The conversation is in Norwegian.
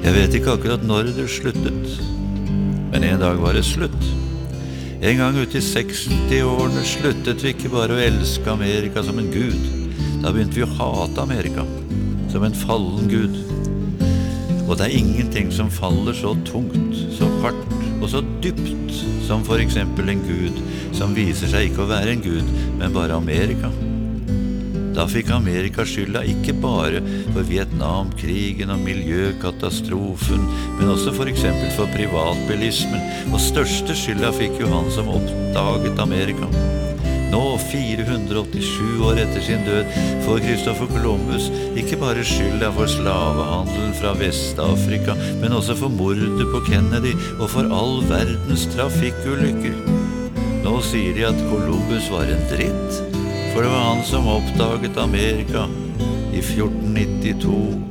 Jeg vet ikke akkurat når det sluttet, men en dag var det slutt. En gang ute i 60-årene sluttet vi ikke bare å elske Amerika som en gud. Da begynte vi å hate Amerika som en fallen gud. Og det er ingenting som faller så tungt, så hardt og så dypt som for eksempel en gud som viser seg ikke å være en gud, men bare Amerika. Da fikk Amerika skylda ikke bare for Vietnamkrigen og miljøkatastrofen, men også for eksempel for privatbilismen, og største skylda fikk jo han som oppdaget Amerika. Nå, 487 år etter sin død, får Christopher Columbus ikke bare skylda for slavehandelen fra Vest-Afrika, men også for mordet på Kennedy og for all verdens trafikkulykker. Nå sier de at Columbus var en dritt, for det var han som oppdaget Amerika i 1492.